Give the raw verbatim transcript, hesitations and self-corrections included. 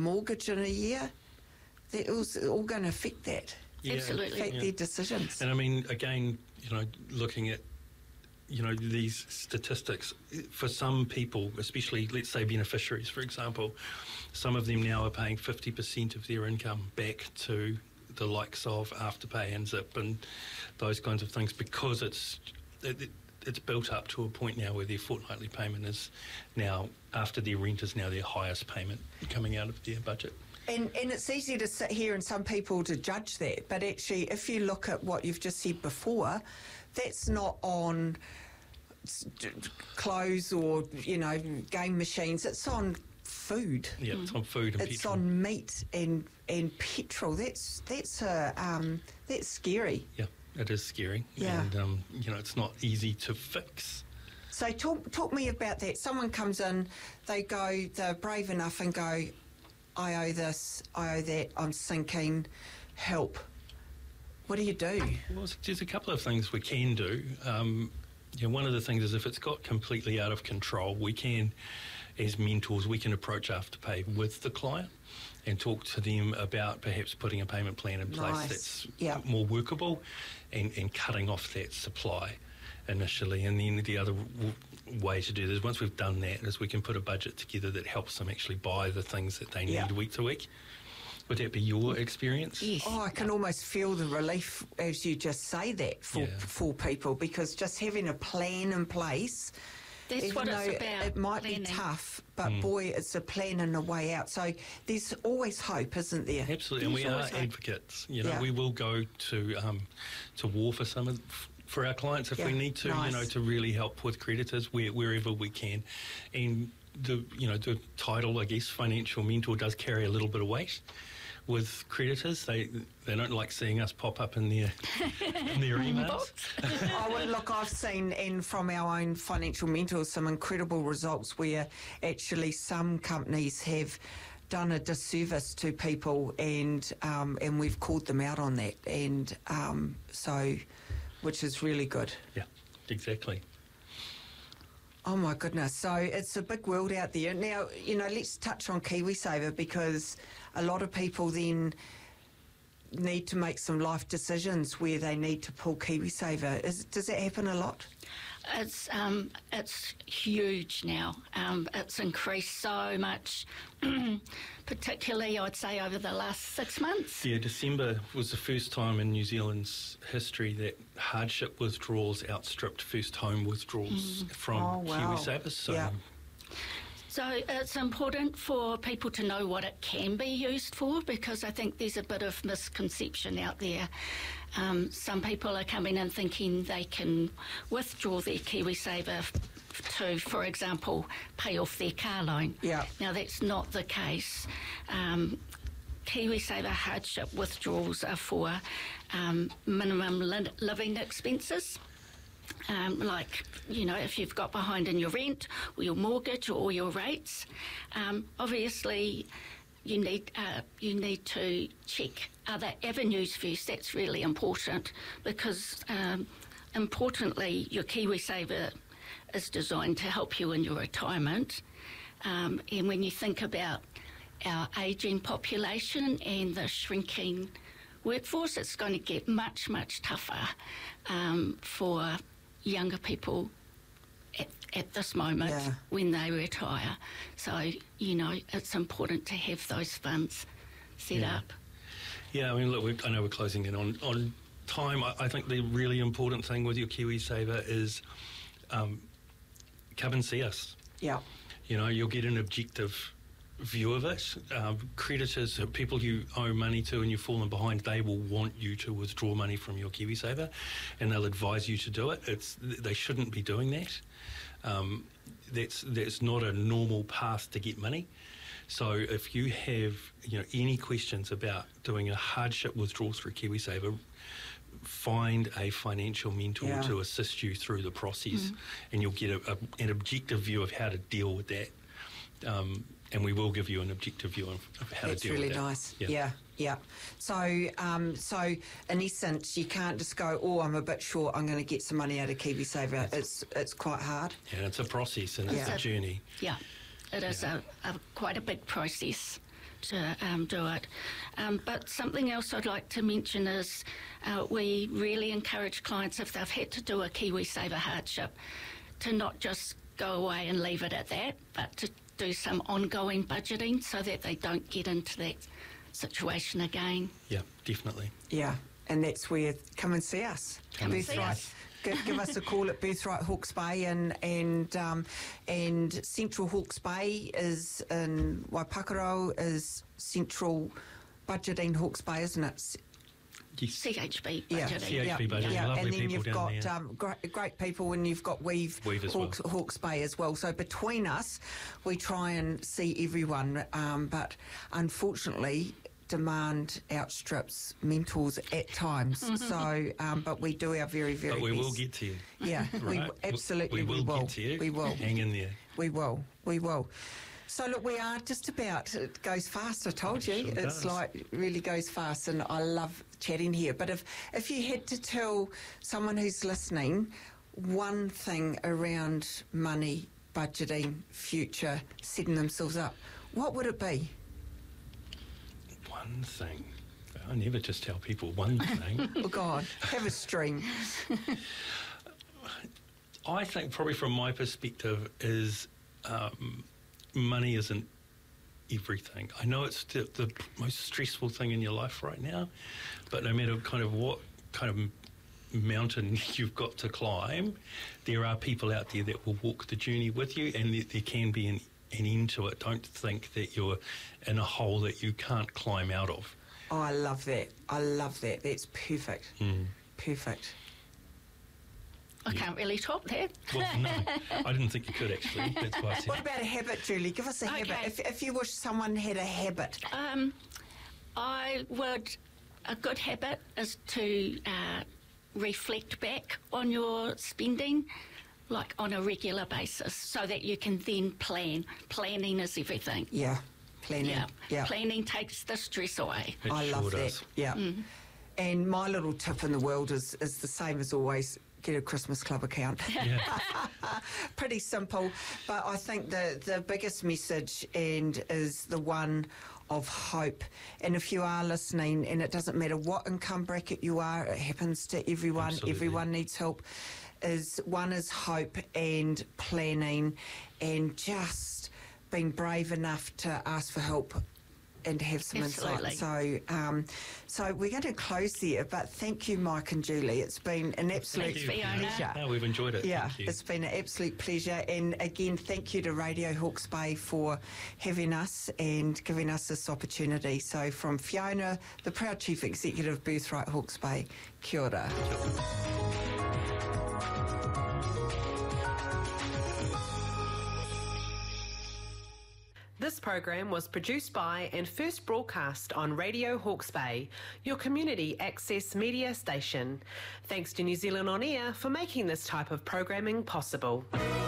mortgage in a year, that it was all going to affect that. Yeah, Absolutely. Affect yeah. their decisions. And I mean, again, you know, looking at, you know, these statistics, for some people, especially, let's say, beneficiaries, for example, some of them now are paying fifty percent of their income back to the likes of Afterpay and Zip and those kinds of things, because it's it, it's built up to a point now where their fortnightly payment is now, after their rent, is now their highest payment coming out of their budget. And, and it's easy to sit here and some people to judge that, but actually if you look at what you've just said before, that's not on clothes or, you know, game machines, it's on food. Yeah, mm. it's on food and it's petrol. on meat and and petrol. That's that's a um, that's scary. Yeah, it is scary. Yeah. And um, you know, it's not easy to fix. So talk talk me about that. Someone comes in, they go, they're brave enough and go, I owe this, I owe that, I'm sinking, help. What do you do? Well, there's a couple of things we can do. Um, you know, one of the things is if it's got completely out of control, we can, as mentors, we can approach Afterpay with the client and talk to them about perhaps putting a payment plan in place Nice. that's Yep. more workable and, and cutting off that supply initially. And then the other w- way to do this, once we've done that, is we can put a budget together that helps them actually buy the things that they need Yep. week to week. Would that be your experience? Yes. Oh, I can almost feel the relief as you just say that for Yeah. for people, because just having a plan in place, That's even what it's though about. it might planning. be tough, but Mm. boy, it's a plan and a way out. So there's always hope, isn't there? Absolutely, and we There's are always hope. advocates. You know, Yeah. we will go to um, to war for some of for our clients if we Yeah, need to. nice. You know, to really help with creditors where, wherever we can. And the you know the title, I guess, financial mentor, does carry a little bit of weight with creditors. They they don't like seeing us pop up in their in their emails. Oh, well, look, I've seen, and from our own financial mentors, some incredible results where actually some companies have done a disservice to people, and um, and we've called them out on that, and um, so, which is really good. Yeah, exactly. Oh my goodness, so it's a big world out there. Now, you know, let's touch on KiwiSaver, because a lot of people then need to make some life decisions where they need to pull KiwiSaver. Is, does that happen a lot? It's um, it's huge now. Um, it's increased so much, particularly I'd say over the last six months. Yeah, December was the first time in New Zealand's history that hardship withdrawals outstripped first home withdrawals from Oh, wow. KiwiSaver. So Yeah. So it's important for people to know what it can be used for, because I think there's a bit of misconception out there. Um, some people are coming in thinking they can withdraw their KiwiSaver f- to, for example, pay off their car loan. Yeah. Now that's not the case. Um, KiwiSaver hardship withdrawals are for um, minimum li- living expenses. Um, like, you know, if you've got behind in your rent or your mortgage or your rates, um, obviously you need uh, you need to check other avenues first. That's really important, because um, importantly, your KiwiSaver is designed to help you in your retirement. Um, and when you think about our ageing population and the shrinking workforce, it's going to get much, much tougher um, for younger people at, at this moment Yeah. when they retire. So, you know, it's important to have those funds set Yeah. up. Yeah, I mean, look, we, I know we're closing in on, on time. I, I think the really important thing with your KiwiSaver is um, come and see us. Yeah. You know, you'll get an objective view of it. Um, creditors, uh, people you owe money to and you've fallen behind, they will want you to withdraw money from your KiwiSaver, and they'll advise you to do it. It's they shouldn't be doing that. Um, that's that's not a normal path to get money. So if you have you know any questions about doing a hardship withdrawal through KiwiSaver, find a financial mentor Yeah. to assist you through the process, and you'll get a, a, an objective view of how to deal with that. Um, and we will give you an objective view of, of how That's to deal really with that. nice. Yeah, yeah. So, um, so in essence, you can't just go, "Oh, I'm a bit short. I'm going to get some money out of KiwiSaver." It's it's quite hard. Yeah, and it's a process and it's Yeah. a journey. Yeah, it is a, a quite a big process to um, do it. Um, but something else I'd like to mention is uh, we really encourage clients, if they've had to do a KiwiSaver hardship, to not just go away and leave it at that, but to do some ongoing budgeting so that they don't get into that situation again. Yeah, definitely. Yeah, and that's where come and see us. Come and see Birthright. us. Give, give us a call at Birthright Hawke's Bay, and and um, and Central Hawke's Bay is in Waipakarau is Central Budgeting Hawke's Bay, isn't it? Yes. C H B Yeah, budgeting. C H B yeah, budgeting. yeah. Lovely And then people you've down got there. um, great, great people, and you've got Weave, Weave as Hawke's, well. Hawke's Bay as well. So between us, we try and see everyone, um, but unfortunately, demand outstrips mentors at times. So, um, but we do our very, very But we best. will get to you. Yeah, we Right? absolutely we will, we will. get to you. We will. Hang in there. We will. We will. So look, we are just about. It goes fast. I told you, It sure it's does. like it really goes fast, and I love chatting here. But if if you had to tell someone who's listening one thing around money, budgeting, future, setting themselves up, what would it be? One thing. I never just tell people one thing. Oh God, have a string. I think probably from my perspective is um, money isn't everything. I know it's the, the most stressful thing in your life right now, but no matter kind of what kind of mountain you've got to climb, there are people out there that will walk the journey with you, and there, there can be an, an end to it. Don't think that you're in a hole that you can't climb out of. Oh, I love that. I love that. That's perfect. Mm. Perfect. I can't really top that. Well, no, I didn't think you could actually. That's why I said What about a habit, Julie? Give us a Okay. habit. If, if you wish someone had a habit. Um, I would, a good habit is to uh, reflect back on your spending, like on a regular basis, so that you can then plan. Planning is everything. Yeah, planning. Yeah. Yeah. Planning takes the stress away. It I sure love does. that. Yeah. Mm. And my little tip in the world is, is the same as always. Get a Christmas Club account. Yeah. Pretty simple, but I think the, the biggest message and is the one of hope. And if you are listening, and it doesn't matter what income bracket you are, it happens to everyone. Absolutely. Everyone needs help. Is one is hope and planning, and just being brave enough to ask for help and have some Absolutely. insight. So, um, so we're going to close there. But thank you, Mike and Julie. It's been an absolute Thanks, Fiona. pleasure. No, we've enjoyed it. Yeah, Thank you. it's been an absolute pleasure. And again, thank you to Radio Hawke's Bay for having us and giving us this opportunity. So from Fiona, the proud Chief Executive of Birthright Hawke's Bay, kia ora. This program was produced by and first broadcast on Radio Hawke's Bay, your community access media station. Thanks to New Zealand On Air for making this type of programming possible.